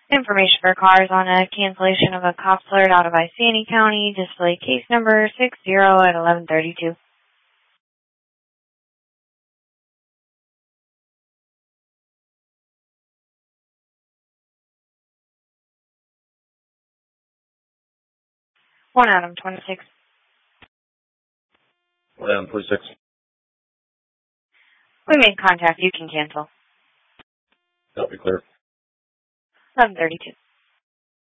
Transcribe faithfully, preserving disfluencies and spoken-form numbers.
Information for cars on a cancellation of a cops alert out of Iceni County. Display case number six zero at eleven thirty-two. One Adam twenty-six. One Adam twenty-six. We made contact. You can cancel. That'll be clear. eleven thirty-two.